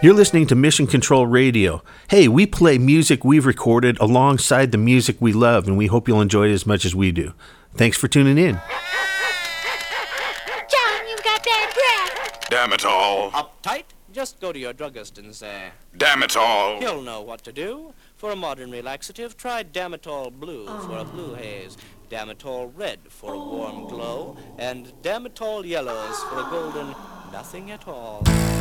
You're listening to Mission Control Radio. Hey, we play music we've recorded alongside the music we love, and we hope you'll enjoy it as much as we do. Thanks for tuning in. John, you've got bad breath. Damn it all. Uptight? Just go to your druggist and say, Damn it all. he'll know what to do. For a modern relaxative, try Damitol Blue for a blue haze, Damitol Red for a warm glow, and Damitol Yellows for a golden nothing at all.